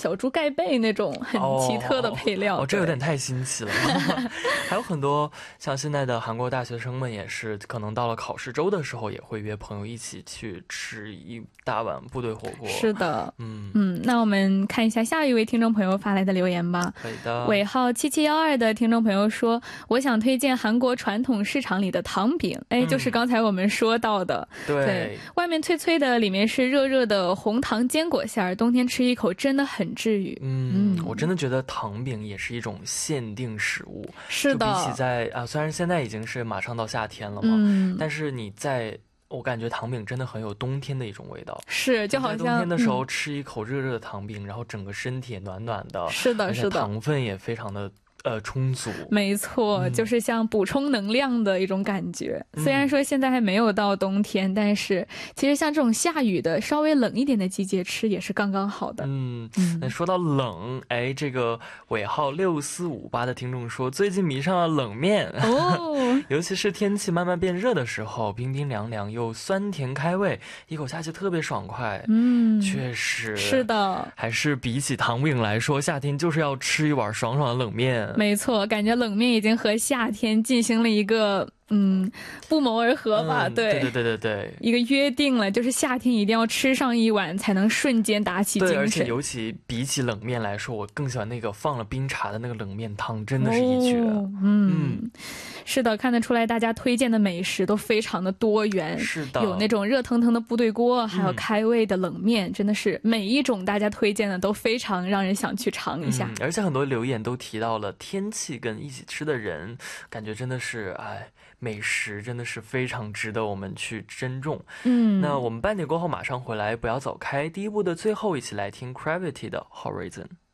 小猪盖贝那种很奇特的配料。 这有点太新奇了。还有很多像现在的韩国大学生们也是，可能到了考试周的时候，也会约朋友一起去吃一大碗部队火锅。 是的，那我们看一下下一位听众朋友发来的留言吧。 可以的。 尾号7712的听众朋友说，我想推荐韩国传统市场里的糖饼，就是刚才我们说到的，对，外面脆脆的，里面是热热的红糖坚果馅儿，冬天吃一口真的很治愈。 我真的觉得糖饼也是一种限定食物。 是的， 就比起虽然现在已经是马上到夏天了嘛，但是我感觉糖饼真的很有冬天的一种味道。 是，就好像在冬天的时候吃一口热热的糖饼，然后整个身体也暖暖的。 是的，是的， 糖分也非常的充足。 没错，就是像补充能量的一种感觉。虽然说现在还没有到冬天，但是其实像这种下雨的稍微冷一点的季节吃也是刚刚好的。 那说到冷，这个尾号6458的听众说，最近迷上了冷面尤其是天气慢慢变热的时候，冰冰凉凉又酸甜开胃，一口下去特别爽快。确实是的， 还是比起糖饼来说，夏天就是要吃一碗爽爽的冷面。 没错，感觉冷面已经和夏天进行了一个不谋而合吧。对，一个约定了，就是夏天一定要吃上一碗才能瞬间打起精神。 对，而且尤其比起冷面来说，我更喜欢那个放了冰茶的那个冷面汤，真的是一绝。 是的，看得出来大家推荐的美食都非常的多元。 是的， 有那种热腾腾的部队锅，还有开胃的冷面，真的是每一种大家推荐的都非常让人想去尝一下。 而且很多留言都提到了天气跟一起吃的人，感觉真的是美食真的是非常值得我们去珍重。那我们半点过后马上回来，不要走开。第一部的最后，一起来听 Gravity 的 Horizon。